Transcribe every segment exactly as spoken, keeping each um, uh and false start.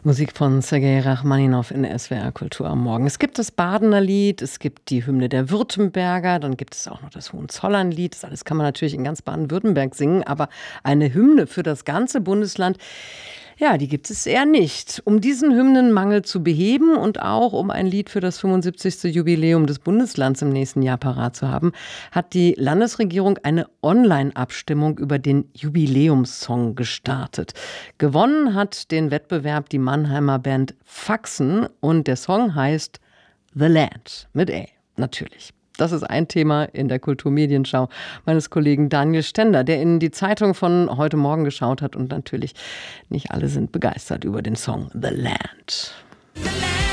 Musik von Sergei Rachmaninow in S W R Kultur am Morgen. Es gibt das Badener Lied, es gibt die Hymne der Württemberger, dann gibt es auch noch das Hohenzollernlied. Das alles kann man natürlich in ganz Baden-Württemberg singen, aber eine Hymne für das ganze Bundesland, ja, die gibt es eher nicht. Um diesen Hymnenmangel zu beheben und auch um ein Lied für das fünfundsiebzigste Jubiläum des Bundeslands im nächsten Jahr parat zu haben, hat die Landesregierung eine Online-Abstimmung über den Jubiläumssong gestartet. Gewonnen hat den Wettbewerb die Mannheimer Band Faxen und der Song heißt The Land mit A, natürlich. Das ist ein Thema in der Kulturmedienschau meines Kollegen Daniel Stender, der in die Zeitung von heute Morgen geschaut hat. Und natürlich nicht alle sind begeistert über den Song The Land. The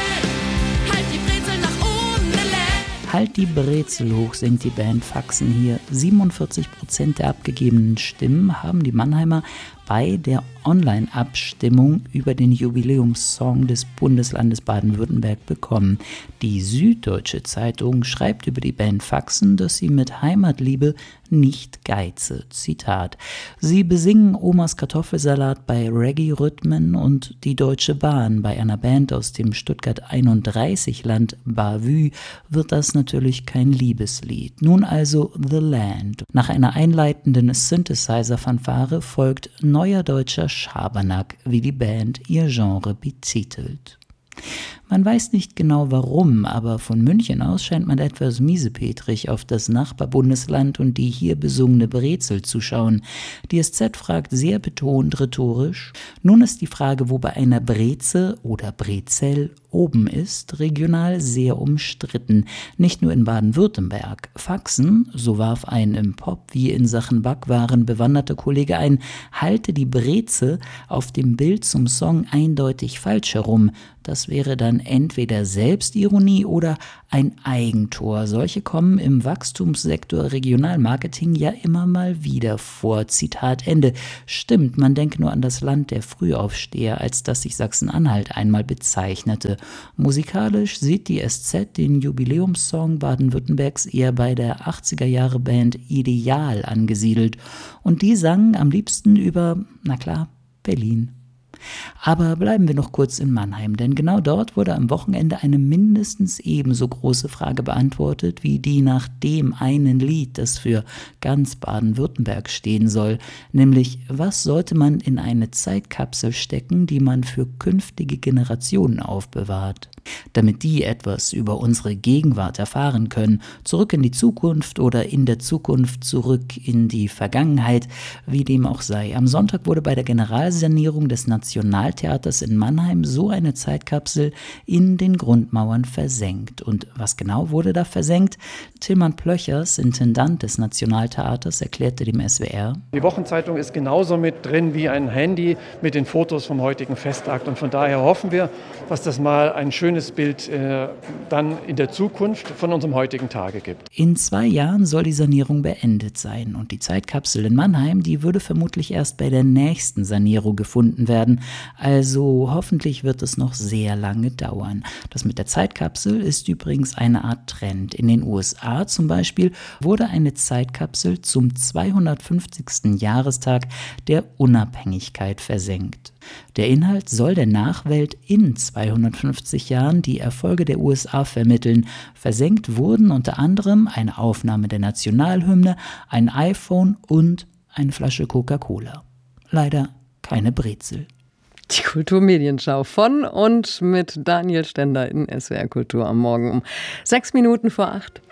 Land, halt die Brezel nach oben, The Land. Halt die Brezel hoch, singt die Band Faxen hier. siebenundvierzig Prozent der abgegebenen Stimmen haben die Mannheimer bei der Online-Abstimmung über den Jubiläumssong des Bundeslandes Baden-Württemberg bekommen. Die Süddeutsche Zeitung schreibt über die Band Faxen, dass sie mit Heimatliebe nicht geize. Zitat: Sie besingen Omas Kartoffelsalat bei Reggae-Rhythmen und die Deutsche Bahn. Bei einer Band aus dem Stuttgart einunddreißig-Land Bavü wird das natürlich kein Liebeslied. Nun also The Land. Nach einer einleitenden Synthesizer-Fanfare folgt neuer deutscher Schabernack, wie die Band ihr Genre betitelt. Man weiß nicht genau warum, aber von München aus scheint man etwas miesepetrig auf das Nachbarbundesland und die hier besungene Brezel zu schauen. Die S Z fragt sehr betont rhetorisch: Nun ist die Frage, wo bei einer Breze oder Brezel oben ist, regional sehr umstritten. Nicht nur in Baden-Württemberg. Faxen, so warf ein im Pop wie in Sachen Backwaren bewanderter Kollege ein, halte die Breze auf dem Bild zum Song eindeutig falsch herum. Das wäre dann entweder Selbstironie oder ein Eigentor. Solche kommen im Wachstumssektor Regionalmarketing ja immer mal wieder vor. Zitat Ende. Stimmt, man denke nur an das Land der Frühaufsteher, als das sich Sachsen-Anhalt einmal bezeichnete. Musikalisch sieht die S Z den Jubiläumssong Baden-Württembergs eher bei der achtziger-Jahre-Band Ideal angesiedelt. Und die sangen am liebsten über, na klar, Berlin. Aber bleiben wir noch kurz in Mannheim, denn genau dort wurde am Wochenende eine mindestens ebenso große Frage beantwortet wie die nach dem einen Lied, das für ganz Baden-Württemberg stehen soll, nämlich: Was sollte man in eine Zeitkapsel stecken, die man für künftige Generationen aufbewahrt, damit die etwas über unsere Gegenwart erfahren können, zurück in die Zukunft oder in der Zukunft zurück in die Vergangenheit, wie dem auch sei. Am Sonntag wurde bei der Generalsanierung des Nationaltheaters in Mannheim so eine Zeitkapsel in den Grundmauern versenkt. Und was genau wurde da versenkt? Tilman Plöchers, Intendant des Nationaltheaters, erklärte dem S W R: Die Wochenzeitung ist genauso mit drin wie ein Handy mit den Fotos vom heutigen Festakt. Und von daher hoffen wir, dass das mal ein schönes Bild äh, dann in der Zukunft von unserem heutigen Tage gibt. In zwei Jahren soll die Sanierung beendet sein. Und die Zeitkapsel in Mannheim, die würde vermutlich erst bei der nächsten Sanierung gefunden werden. Also hoffentlich wird es noch sehr lange dauern. Das mit der Zeitkapsel ist übrigens eine Art Trend. In den U S A zum Beispiel wurde eine Zeitkapsel zum zweihundertfünfzigsten Jahrestag der Unabhängigkeit versenkt. Der Inhalt soll der Nachwelt in zweihundertfünfzig Jahren die Erfolge der U S A vermitteln. Versenkt wurden unter anderem eine Aufnahme der Nationalhymne, ein iPhone und eine Flasche Coca-Cola. Leider keine Brezel. Die Kulturmedienschau von und mit Daniel Stender in S W R Kultur am Morgen um sechs Minuten vor acht.